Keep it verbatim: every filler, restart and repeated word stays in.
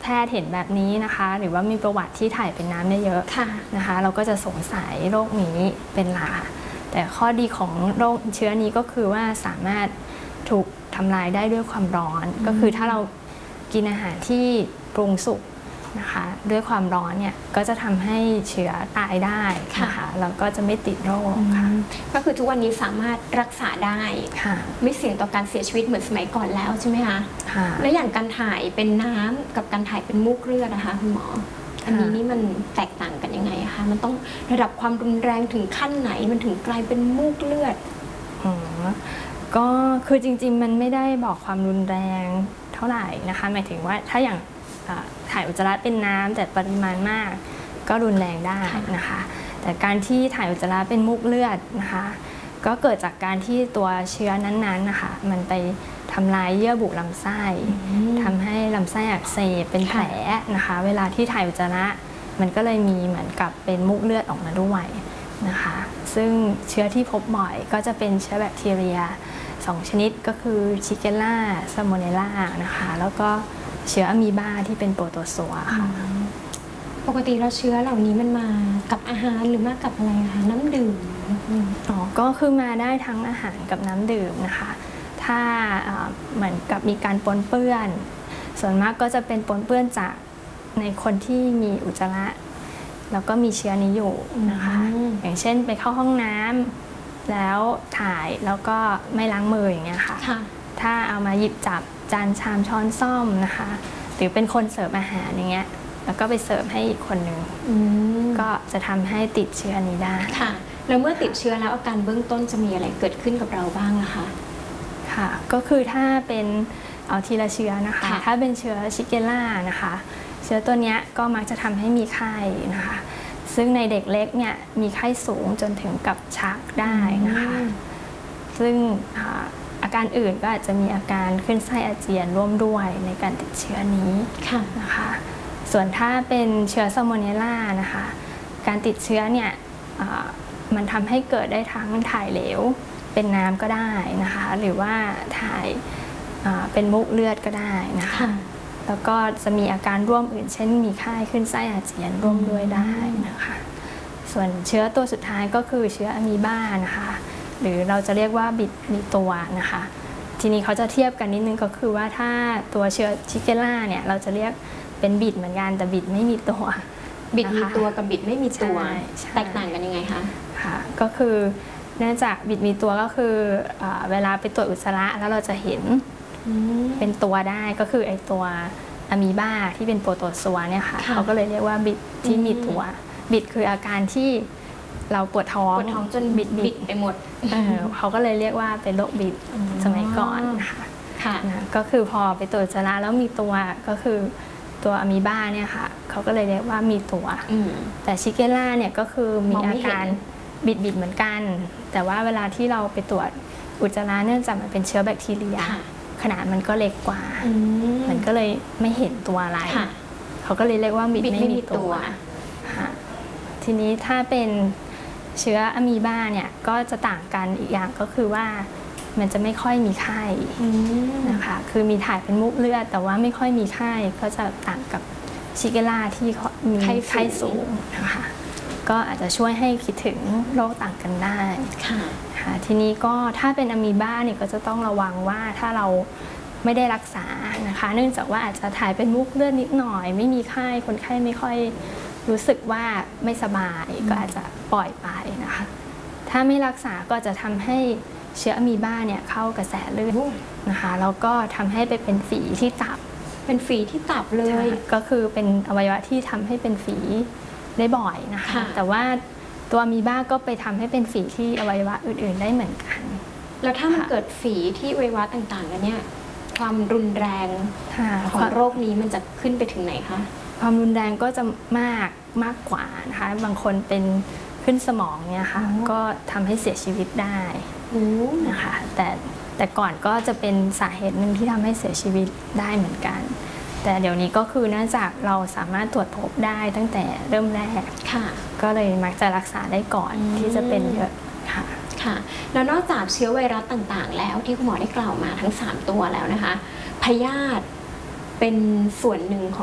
พทย์เห็นแบบนี้นะคะหรือว่ามีประวัติที่ถ่ายเป็นน้ำเยอะๆนะคะเราก็จะสงสัยโรคนี้เป็นหลักแต่ข้อดีของโรคเชื้อนี้ก็คือว่าสามารถถูกทำลายได้ด้วยความร้อนก็คือถ้าเรากินอาหารที่ปรุงสุกนะคะด้วยความร้อนเนี่ยก็จะทำให้เชื้อตายได้นะคะแล้วก็จะไม่ติดโรคค่ะก็คือทุกวันนี้สามารถรักษาได้ไม่เสี่ยงต่อการเสียชีวิตเหมือนสมัยก่อนแล้วใช่ไหมคะและอย่างการถ่ายเป็นน้ำกับการถ่ายเป็นมูกเลือดนะคะคุณหมออันนี้นี่มันแตกต่างกันยังไงคะมันต้องระดับความรุนแรงถึงขั้นไหนมันถึงกลายเป็นมูกเลือดอ๋อก็คือจริงๆมันไม่ได้บอกความรุนแรงเท่าไหร่นะคะหมายถึงว่าถ้าอย่างถ่ายอุจจาระเป็นน้ำแต่ปริมาณมากก็รุนแรงได้นะคะแต่การที่ถ่ายอุจจาระเป็นมูกเลือดนะคะก็เกิดจากการที่ตัวเชื้อนั้นๆนะคะมันไปทำลายเยื่อบุลำไส้ทำให้ลำไส้อักเสบเป็นแผลนะคะเวลาที่ถ่ายอุจจาระมันก็เลยมีเหมือนกับเป็นมูกเลือดออกมาด้วยนะคะซึ่งเชื้อที่พบบ่อยก็จะเป็นเชื้อแบคทีเรียสองชนิดก็คือชิเกลล่าซาโมเนลล่านะคะแล้วก็เชื้ออะมีบาที่เป็นโปรโตซัวค่ะปกติเราเชื้อเหล่านี้มันมากับอาหารหรือมากับอะไรคะน้ำดื่มอ๋อก็คือมาได้ทั้งอาหารกับน้ำดื่มนะคะถ้าเหมือนกับมีการปนเปื้อนส่วนมากก็จะเป็นปนเปื้อนจากในคนที่มีอุจจาระแล้วก็มีเชื้อนี้อยู่นะคะอย่างเช่นไปเข้าห้องน้ำแล้วถ่ายแล้วก็ไม่ล้างมืออย่างเงี้ยค่ะถ้าเอามาหยิบจับจานชามช้อนส้อมนะคะหรือเป็นคนเสิร์ฟอาหารอย่างเงี้ยแล้วก็ไปเสิร์ฟให้อีกคนหนึ่งก็จะทำให้ติดเชื้อนี้ได้ค่ะแล้วเมื่อติดเชื้อแล้วอาการเบื้องต้นจะมีอะไรเกิดขึ้นกับเราบ้างอะคะค่ะก็คือถ้าเป็นเอาทีละเชื้อนะคะถ้าเป็นเชื้อชิเกลล่านะคะเชื้อตัวนี้ก็มักจะทำให้มีไข้นะคะซึ่งในเด็กเล็กเนี่ยมีไข้สูงจนถึงกับชักได้นะคะซึ่งอาการอื่นก็อาจจะมีอาการขึ้นไส้อาเจียนร่วมด้วยในการติดเชื้อนี้นะคะส่วนถ้าเป็นเชื้อซาโมเนลล่านะคะการติดเชื้อเนี่ยมันทำให้เกิดได้ทั้งถ่ายเหลวเป็นน้ำก็ได้นะคะหรือว่าถ่ายเป็นมูกเลือดก็ได้นะคะแล้วก็จะมีอาการร่วมอื่นเช่นมีไข้ขึ้นไส้อาเจียนร่วมด้วยได้นะคะส่วนเชื้อตัวสุดท้ายก็คือเชื้ออะมีบานะคะหรือเราจะเรียกว่าบิดมีตัวนะคะทีนี้เขาจะเทียบกันนิดนึงก็คือว่าถ้าตัวเชื้อชิเกลล่าเนี่ยเราจะเรียกเป็นบิดเหมือนกันแต่บิดไม่มีตัวบิดมีตัวกับบิดไม่มีตัวแตกต่างกันยังไงคะค่ะก็คือเนื่องจากบิดมีตัวก็คือเวลาไปตรวจอุจจาระแล้วเราจะเห็นเป็นตัวได้ก็คือไอตัวอะมีบาที่เป็นโปรโตซัวเนี่ยค่ะเขาก็เลยเรียกว่าบิดที่มีตัวบิดคืออาการที่เราปวดท้องปวดท้องจนบิดบิดไปหมดเขาก็เลยเรียกว่าเป็นโรคบิดสมัยก่อนค่ะนะก็คือพอไปตรวจอุจจาระแล้วมีตัวก็คือตัวอะมีบาเนี่ยค่ะเขาก็เลยเรียกว่ามีตัวแต่ชิเกลล่าเนี่ยก็คือมีอาการบิดบิดเหมือนกันแต่ว่าเวลาที่เราไปตรวจอุจจาระเนื่องจากมันเป็นเชื้อแบคทีเรียขนาดมันก็เล็กกว่ามันก็เลยไม่เห็นตัวอะไรเขาก็เลยเรียกว่าบิดไม่มีตัวทีนี้ถ้าเป็นเชื้ออะมีบาเนี่ยก็จะต่างกันอีกอย่างก็คือว่ามันจะไม่ค่อยมีไข้นะคะคือมีถ่ายเป็นมูกเลือดแต่ว่าไม่ค่อยมีไข้ก็จะต่างกับชิเกลล่าที่มีไข้สูงนะคะก็อาจจะช่วยให้คิดถึงโรคต่างกันได้ค่ะทีนี้ก็ถ้าเป็นอะมีบาเนี่ยก็จะต้องระวังว่าถ้าเราไม่ได้รักษานะคะเนื่องจากว่าอาจจะถ่ายเป็นมูกเลือดนิดหน่อยไม่มีไข้คนไข้ไม่ค่อยรู้สึกว่าไม่สบายก็อาจจะปล่อยไปนะคะถ้าไม่รักษาก็จะทำให้เชื้ออะมีบาเนี่ยเข้ากระแสเลือดนะคะแล้วก็ทำให้ไปเป็นฝีที่ตับเป็นฝีที่ตับเลยก็คือเป็นอวัยวะที่ทำให้เป็นฝีได้บ่อยนะคะแต่ว่าตัวอะมีบาก็ไปทำให้เป็นฝีที่อวัยวะอื่นๆได้เหมือนกันแล้วถ้ามันเกิดฝีที่อวัยวะต่างๆกันเนี่ยความรุนแรงของโรคนี้มันจะขึ้นไปถึงไหนคะความรุนแรงก็จะมากมากกว่านะคะบางคนเป็นขึ้นสมองเนี่ยค่ะก็ทำให้เสียชีวิตได้นะคะแต่แต่ก่อนก็จะเป็นสาเหตุหนึ่งที่ทำให้เสียชีวิตได้เหมือนกันแต่เดี๋ยวนี้ก็คือเนื่องจากเราสามารถตรวจพบได้ตั้งแต่เริ่มแรกก็เลยมักจะรักษาได้ก่อนที่จะเป็นเยอะค่ะค่ะแล้วนอกจากเชื้อไวรัสต่างๆแล้วที่คุณหมอได้กล่าวมาทั้งสามตัวแล้วนะคะพยาธิเป็นส่วนหนึ่งของ